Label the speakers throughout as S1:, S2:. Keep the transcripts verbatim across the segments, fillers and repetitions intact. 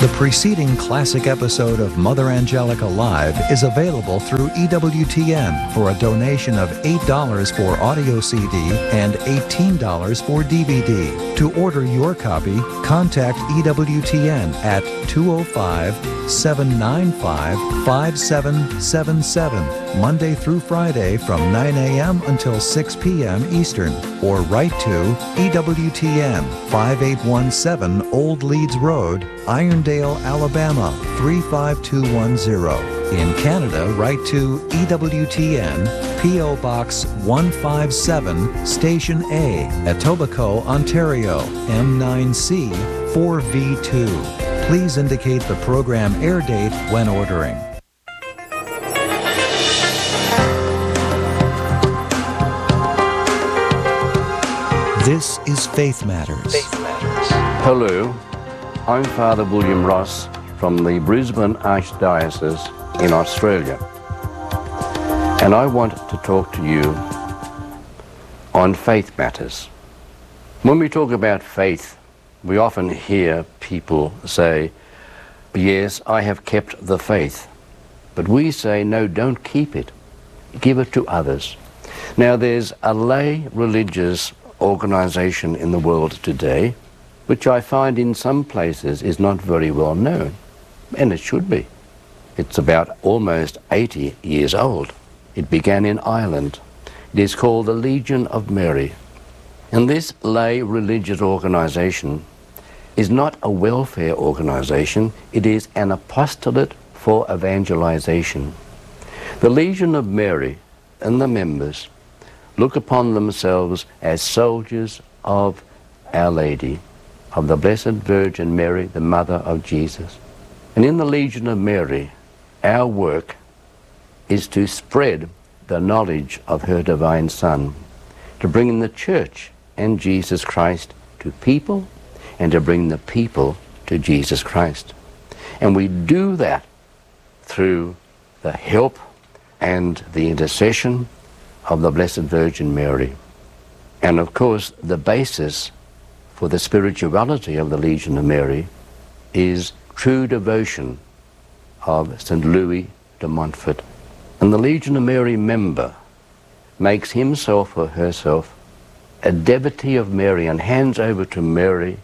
S1: The preceding classic episode of Mother Angelica Live is available through E W T N for a donation of eight dollars for audio C D and eighteen dollars for D V D. To order your copy, contact E W T N at two oh five, seven nine five, five seven seven seven, Monday through Friday from nine a.m. until six p.m. Eastern, or write to E W T N, five eight one seven Old Leeds Road, Irondale, Alabama three five two one zero. In Canada, write to E W T N, P O Box one five seven, Station A, Etobicoke, Ontario, M nine C four V two. Please indicate the program air date when ordering. This is Faith Matters. Faith Matters.
S2: Hello, I'm Father William Ross from the Brisbane Archdiocese in Australia, and I want to talk to you on faith matters. When we talk about faith, we often hear people say, yes, I have kept the faith. But we say, no, don't keep it. Give it to others. Now, there's a lay religious organization in the world today, which I find in some places is not very well known, and it should be. It's about almost eighty years old. It began in Ireland. It is called the Legion of Mary. And this lay religious organization is not a welfare organization, it is an apostolate for evangelization. The Legion of Mary and the members look upon themselves as soldiers of Our Lady, of the Blessed Virgin Mary, the Mother of Jesus. And in the Legion of Mary, our work is to spread the knowledge of her divine Son, to bring in the Church and Jesus Christ to people, and to bring the people to Jesus Christ. And we do that through the help and the intercession of the Blessed Virgin Mary. And of course, the basis for the spirituality of the Legion of Mary is true devotion of Saint Louis de Montfort. And the Legion of Mary member makes himself or herself a devotee of Mary and hands over to Mary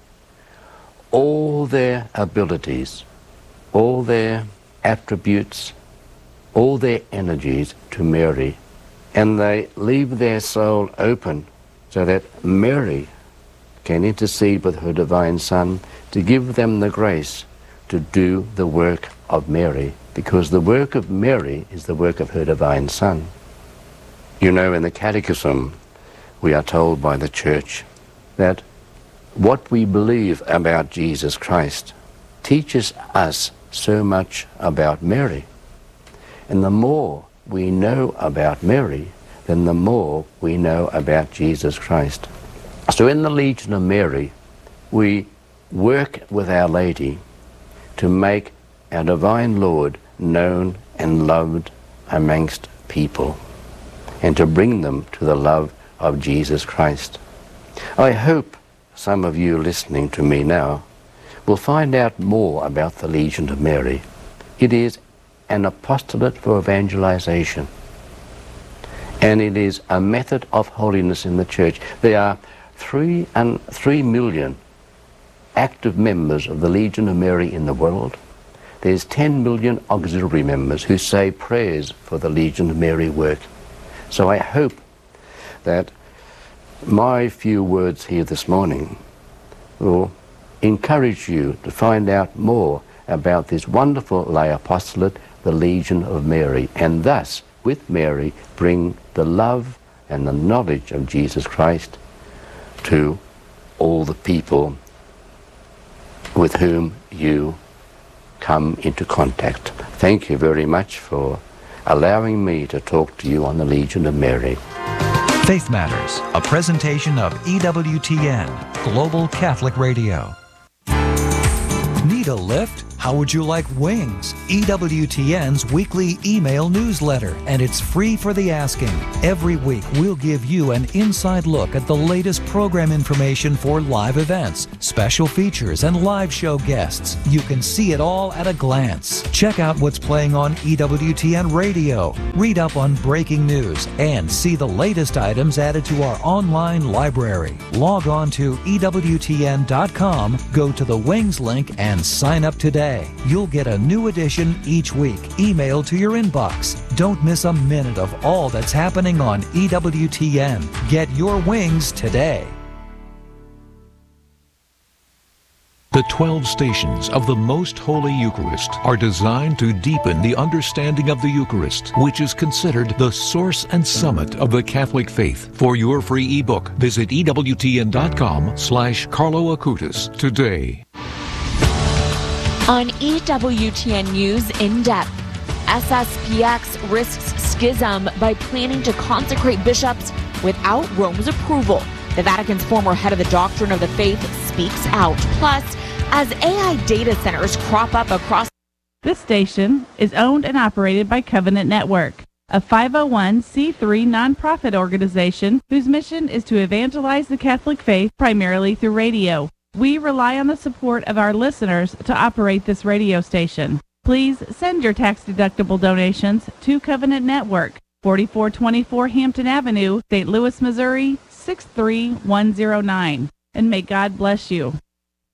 S2: all their abilities, all their attributes, all their energies to Mary. And they leave their soul open so that Mary can intercede with her divine Son to give them the grace to do the work of Mary, because the work of Mary is the work of her divine Son. You know, in the Catechism, we are told by the Church that what we believe about Jesus Christ teaches us so much about Mary. And the more we know about Mary, then the more we know about Jesus Christ. So in the Legion of Mary, we work with Our Lady to make our divine Lord known and loved amongst people, and to bring them to the love of Jesus Christ. I hope some of you listening to me now will find out more about the Legion of Mary. It is an apostolate for evangelization, and it is a method of holiness in the Church. There are three and three million active members of the Legion of Mary in the world. There's ten million auxiliary members who say prayers for the Legion of Mary work. So I hope that my few words here this morning will encourage you to find out more about this wonderful lay apostolate, the Legion of Mary, and thus, with Mary, bring the love and the knowledge of Jesus Christ to all the people with whom you come into contact. Thank you very much for allowing me to talk to you on the Legion of Mary.
S1: Faith Matters, a presentation of E W T N, Global Catholic Radio. Need a lift? How would you like wings? E W T N's weekly email newsletter, and it's free for the asking. Every week, we'll give you an inside look at the latest program information for live events, special features, and live show guests. You can see it all at a glance. Check out what's playing on E W T N Radio, read up on breaking news, and see the latest items added to our online library. Log on to E W T N dot com, go to the Wings link, and sign up today. You'll get a new edition each week, emailed to your inbox. Don't miss a minute of all that's happening on E W T N. Get your wings today.
S3: The twelve stations of the Most Holy Eucharist are designed to deepen the understanding of the Eucharist, which is considered the source and summit of the Catholic faith. For your free ebook, visit E W T N dot com slash Carlo Acutis today.
S4: On E W T N News In Depth, S S P X risks schism by planning to consecrate bishops without Rome's approval. The Vatican's former head of the Doctrine of the Faith speaks out. Plus, as A I data centers crop up across...
S5: This station is owned and operated by Covenant Network, a five oh one c three nonprofit organization whose mission is to evangelize the Catholic faith primarily through radio. We rely on the support of our listeners to operate this radio station. Please send your tax-deductible donations to Covenant Network, forty-four twenty-four Hampton Avenue, Saint Louis, Missouri, six three one zero nine. And may God bless you.